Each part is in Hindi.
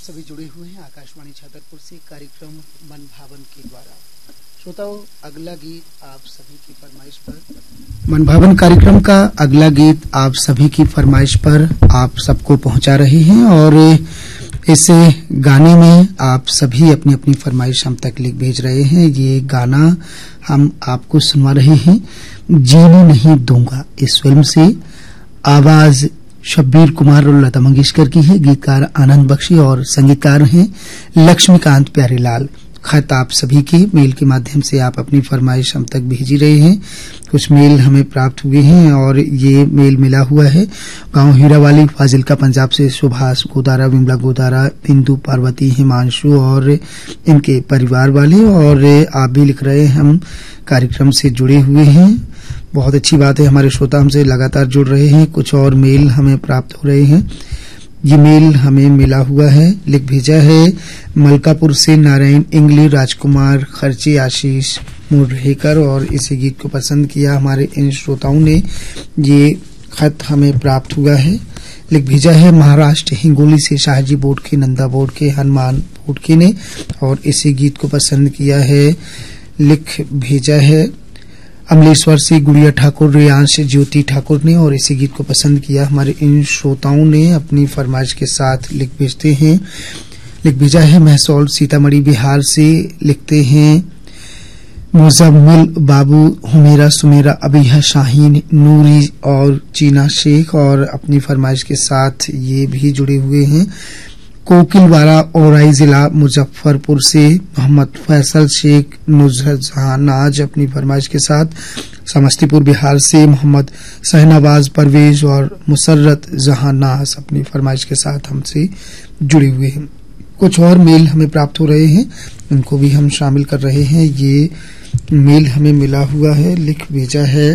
सभी जुड़े हुए हैं आकाशवाणी छतरपुर से कार्यक्रम मन भावन के द्वारा। श्रोताओं, अगला गीत आप सभी की फरमाइश पर मन भावन कार्यक्रम का अगला गीत आप सभी की फरमाइश पर आप सबको पहुंचा रहे हैं और इस गाने में आप सभी अपनी अपनी फरमाइश हम तक लिख भेज रहे हैं। ये गाना हम आपको सुनवा रहे हैं, जीने नहीं दूंगा। इस फिल्म से आवाज शब्बीर कुमार और लता मंगेशकर की है। गीतकार आनंद बख्शी और संगीतकार हैं लक्ष्मीकांत प्यारेलाल। खत आप सभी के मेल के माध्यम से आप अपनी फरमाइश हम तक भेज रहे हैं। कुछ मेल हमें प्राप्त हुए हैं और ये मेल मिला हुआ है गांव हीरावाली फाजिलका पंजाब से सुभाष गोदारा, विमला गोदारा, बिंदु, पार्वती, हिमांशु और इनके परिवार वाले। और आप भी लिख रहे हैं हम कार्यक्रम से जुड़े हुए हैं। बहुत अच्छी बात है, हमारे श्रोता हमसे लगातार जुड़ रहे हैं। कुछ और मेल हमें प्राप्त हो रहे हैं। ये मेल हमें मिला हुआ है, लिख भेजा है मलकापुर से नारायण इंगली, राजकुमार खर्ची, आशीष मुरहेकर और इसी गीत को पसंद किया हमारे इन श्रोताओं ने। ये खत हमें प्राप्त हुआ है, लिख भेजा है महाराष्ट्र हिंगोली से शाहजी बोडके, नंदा बोडके, हनुमान बोडके ने और इसी गीत को पसंद किया है। लिख भेजा है अमलेश्वर से गुड़िया ठाकुर, रियांश, ज्योति ठाकुर ने और इसी गीत को पसंद किया हमारे इन श्रोताओं ने अपनी फरमाइश के साथ लिख भेजते हैं। लिख भेजा है महसौल सीतामढ़ी बिहार से, लिखते हैं मुजम्मिल बाबू, हुमेरा, सुमेरा, अबिहा, शाहीन, नूरी और चीना शेख और अपनी फरमाइश के साथ ये भी जुड़े हुए हैं कोकिलवाड़ा औराई जिला मुजफ्फरपुर से मोहम्मद फैसल शेख, नुजरत जहां नाज अपनी फरमाइश के साथ, समस्तीपुर बिहार से मोहम्मद शहनवाज परवेज और मुसर्रत जहां नाज अपनी फरमाइश के साथ हमसे जुड़े हुए हैं। कुछ और मेल हमें प्राप्त हो रहे हैं, उनको भी हम शामिल कर रहे हैं। ये मेल हमें मिला हुआ है, लिख भेजा है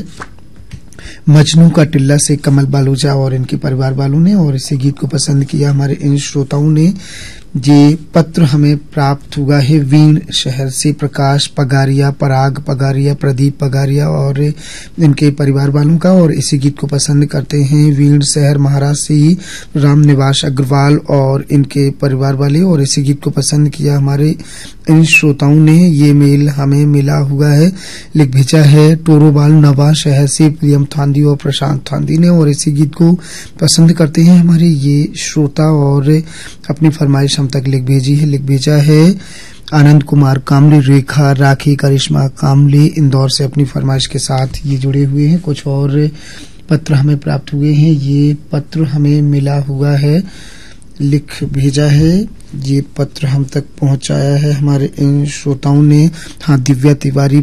मजनू का टिल्ला से कमल बालूजा और इनके परिवार वालों ने और इसी गीत को पसंद किया हमारे इन श्रोताओं ने। ये पत्र हमें प्राप्त हुआ है वीण शहर से प्रकाश पगारिया, पराग पगारिया, प्रदीप पगारिया और इनके परिवार वालों का और इसी गीत को पसंद करते हैं वीण शहर महाराष्ट्र से ही राम निवास अग्रवाल और इनके परिवार वाले और इसी गीत को पसंद किया हमारे इन श्रोताओं ने। ये मेल हमें मिला हुआ है, लिख भेजा है टोरोबाल नवा शहर से प्रियम थांदी और प्रशांत थांदी ने और इसी गीत को पसंद करते हैं हमारे ये श्रोता और अपनी फरमाइश हम तक लिख भेजी है। लिख भेजा है आनंद कुमार कामले, रेखा, राखी, करिश्मा कामले इंदौर से अपनी फरमाइश के साथ ये जुड़े हुए हैं। कुछ और पत्र हमें प्राप्त हुए हैं, ये पत्र हमें मिला हुआ है, लिख भेजा है। ये पत्र हम तक पहुंचाया है हमारे इन श्रोताओं ने। हाँ, दिव्या तिवारी